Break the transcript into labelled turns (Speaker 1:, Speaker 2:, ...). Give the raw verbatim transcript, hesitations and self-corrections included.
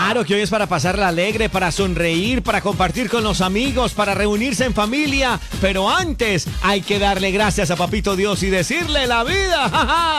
Speaker 1: Claro que hoy es para pasarla alegre, para sonreír, para compartir con los amigos, para reunirse en familia. Pero antes hay que darle gracias a Papito Dios y decirle la vida. ¡Ja, ja!